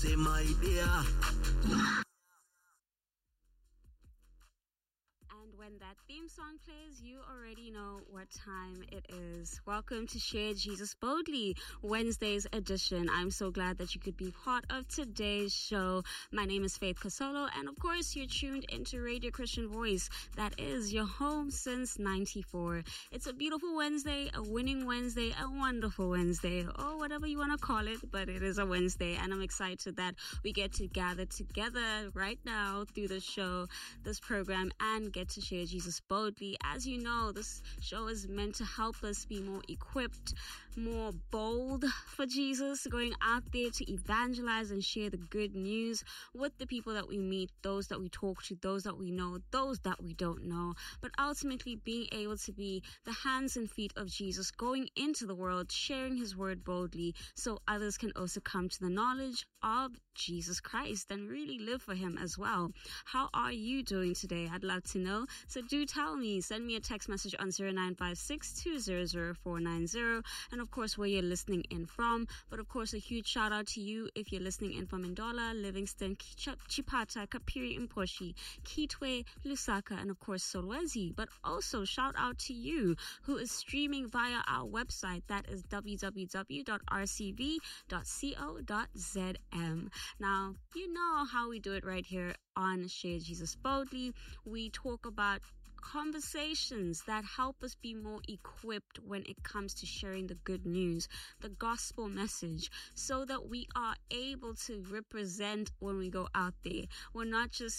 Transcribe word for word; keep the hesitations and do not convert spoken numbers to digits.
say my dear. And when that theme song plays, you already know what time it is. Welcome to Share Jesus Boldly, Wednesday's edition. I'm so glad that you could be part of today's show. My name is Faith Casolo, and of course, you're tuned into Radio Christian Voice. That is your home since ninety-four. It's a beautiful Wednesday, a winning Wednesday, a wonderful Wednesday, or whatever you want to call it, but it is a Wednesday, and I'm excited that we get to gather together right now through the show, this program, and get to share Jesus boldly. As you know, this show is meant to help us be more equipped, more bold for Jesus, going out there to evangelize and share the good news with the people that we meet, those that we talk to, those that we know, those that we don't know, but ultimately being able to be the hands and feet of Jesus, going into the world, sharing his word boldly so others can also come to the knowledge of Jesus Christ and really live for him as well. How are you doing today? I'd love to know. So do tell me. Send me a text message on zero nine five six, two zero zero, four nine zero, and of course where you're listening in from. But of course a huge shout out to you if you're listening in from Ndola, Livingston, Chipata, Kapiri, Mposhi, Kitwe, Lusaka, and of course Solwezi. But also shout out to you who is streaming via our website. That is w w w dot r c v dot co dot z m. Now, you know how we do it right here on Share Jesus Boldly. We talk about conversations that help us be more equipped when it comes to sharing the good news, the gospel message, so that we are able to represent when we go out there. We're not just